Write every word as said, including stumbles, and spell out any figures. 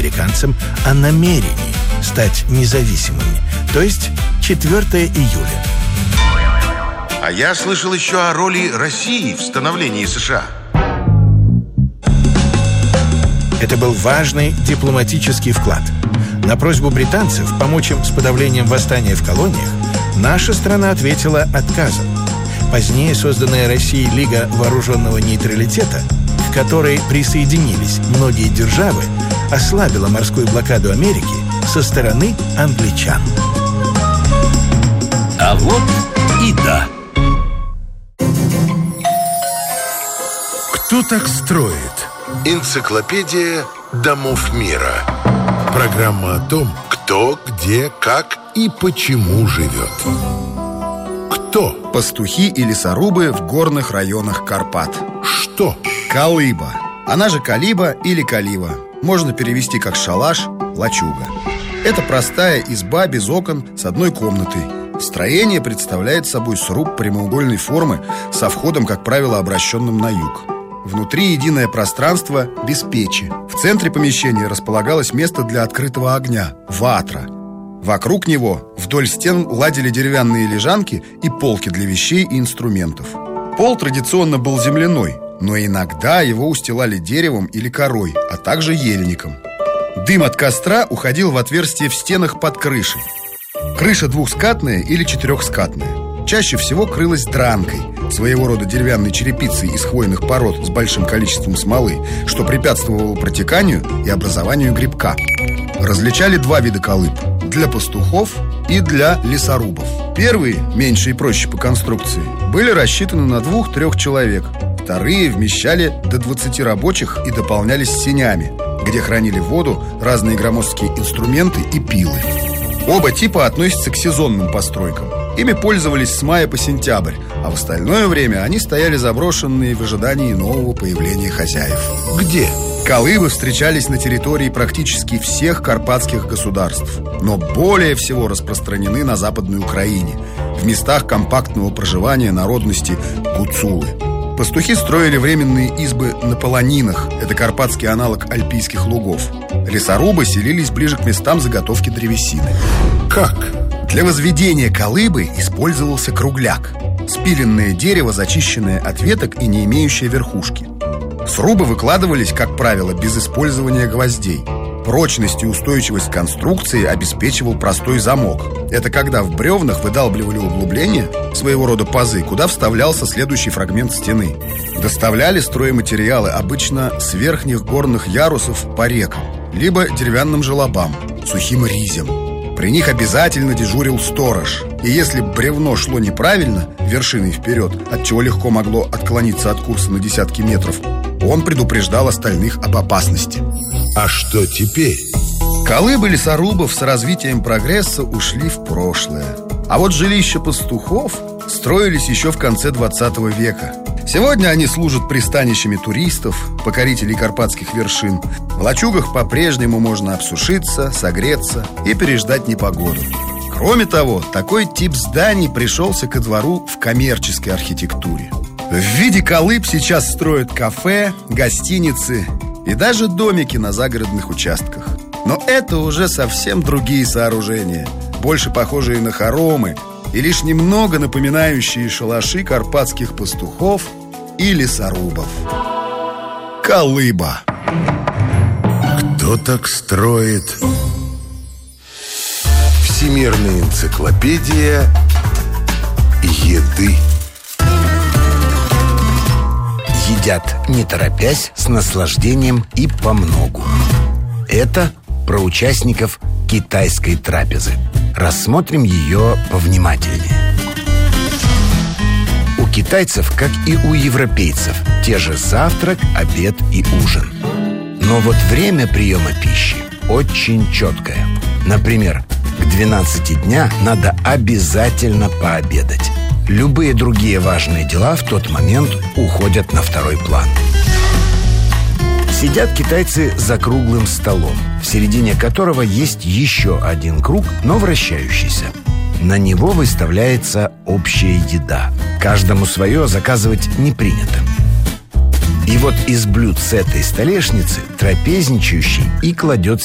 американцам о намерении стать независимыми, то есть четвёртого июля. А я слышал еще о роли России в становлении США. Это был важный дипломатический вклад. На просьбу британцев помочь им с подавлением восстания в колониях наша страна ответила отказом. Позднее созданная Россией Лига вооруженного нейтралитета, к которой присоединились многие державы, ослабила морскую блокаду Америки со стороны англичан. А вот и да. Кто так строит? Энциклопедия домов мира. Программа о том, кто, где, как и почему живет. Кто? Пастухи и лесорубы в горных районах Карпат. Что? Колыба. Она же калиба или калива. Можно перевести как шалаш, лачуга. Это простая изба без окон с одной комнатой. Строение представляет собой сруб прямоугольной формы со входом, как правило, обращенным на юг. Внутри единое пространство без печи. В центре помещения располагалось место для открытого огня – ватра. Вокруг него вдоль стен ладили деревянные лежанки и полки для вещей и инструментов. Пол традиционно был земляной, но иногда его устилали деревом или корой, а также ельником. Дым от костра уходил в отверстие в стенах под крышей. Крыша двухскатная или четырехскатная. Чаще всего крылась дранкой, своего рода деревянной черепицей из хвойных пород с большим количеством смолы, что препятствовало протеканию и образованию грибка. Различали два вида колыб – для пастухов и для лесорубов. Первые, меньше и проще по конструкции, были рассчитаны на двух-трех человек. Вторые вмещали до двадцати рабочих и дополнялись сенями, где хранили воду, разные громоздкие инструменты и пилы. Оба типа относятся к сезонным постройкам. Ими пользовались с мая по сентябрь, а в остальное время они стояли заброшенные в ожидании нового появления хозяев. Где? Колыбы встречались на территории практически всех карпатских государств, но более всего распространены на Западной Украине, в местах компактного проживания народности гуцулы. Пастухи строили временные избы на полонинах, это карпатский аналог альпийских лугов. Лесорубы селились ближе к местам заготовки древесины. Как? Для возведения колыбы использовался кругляк – спиленное дерево, зачищенное от веток и не имеющее верхушки. Срубы выкладывались, как правило, без использования гвоздей. Прочность и устойчивость конструкции обеспечивал простой замок. Это когда в бревнах выдалбливали углубления, своего рода пазы, куда вставлялся следующий фрагмент стены. Доставляли стройматериалы обычно с верхних горных ярусов по рекам, либо деревянным желобам, сухим ризем. При них обязательно дежурил сторож. И если бревно шло неправильно, вершиной вперед, отчего легко могло отклониться от курса на десятки метров, он предупреждал остальных об опасности. А что теперь? Колыбы лесорубов с развитием прогресса ушли в прошлое. А вот жилища пастухов строились еще в конце двадцатого века. Сегодня они служат пристанищами туристов, покорителей карпатских вершин. В лачугах по-прежнему можно обсушиться, согреться и переждать непогоду. Кроме того, такой тип зданий пришелся ко двору в коммерческой архитектуре. В виде колыб сейчас строят кафе, гостиницы и даже домики на загородных участках. Но это уже совсем другие сооружения, больше похожие на хоромы и лишь немного напоминающие шалаши карпатских пастухов и лесорубов. Колыба. Кто так строит? Всемирная энциклопедия еды. Едят не торопясь, с наслаждением и помногу. Это про участников китайской трапезы. Рассмотрим ее повнимательнее. У китайцев, как и у европейцев, те же завтрак, обед и ужин. Но вот время приема пищи очень четкое. Например, к двенадцати дня надо обязательно пообедать. Любые другие важные дела в тот момент уходят на второй план. Сидят китайцы за круглым столом, в середине которого есть еще один круг, но вращающийся. На него выставляется общая еда. Каждому свое заказывать не принято. И вот из блюд с этой столешницы трапезничающий и кладет